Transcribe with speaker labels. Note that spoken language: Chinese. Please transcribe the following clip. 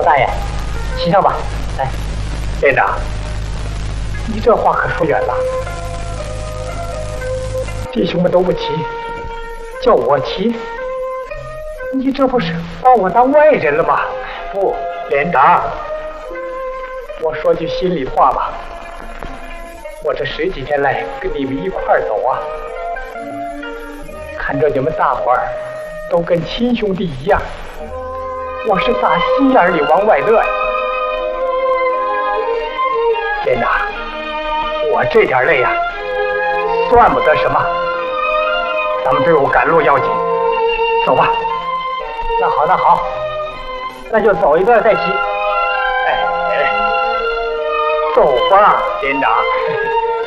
Speaker 1: 大爷，骑上吧，来。
Speaker 2: 连长，你这话可说远了。弟兄们都不骑，叫我骑，你这不是把我当外人了吗？不，连长，我说句心里话吧，我这十几天来跟你们一块儿走啊，看着你们大伙儿都跟亲兄弟一样，我是打心眼里往外乐呀。连长，我这点累呀，算不得什么。咱们队伍赶路要紧，走吧。
Speaker 1: 那好，那好，那就走一段再骑。
Speaker 2: 哎，走吧，连长。